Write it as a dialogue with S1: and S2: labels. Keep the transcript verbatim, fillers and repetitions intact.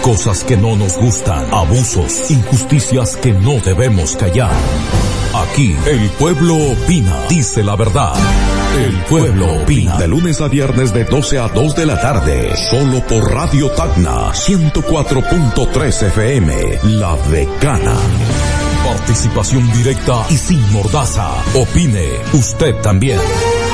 S1: cosas que no nos gustan, abusos, injusticias que no debemos callar. Aquí, el pueblo opina, dice la verdad. El pueblo opina. De lunes a viernes de doce a dos de la tarde. Solo por Radio Tacna ciento cuatro punto tres F M. La Decana. Participación directa y sin mordaza. Opine usted también.